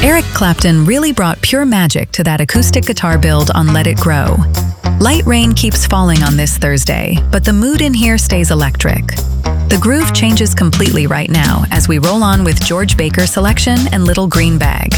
Eric Clapton really brought pure magic to that acoustic guitar build on Let It Grow. Light rain keeps falling on this Thursday, but the mood in here stays electric. The groove changes completely right now as we roll on with George Baker's selection and Little Green Bag.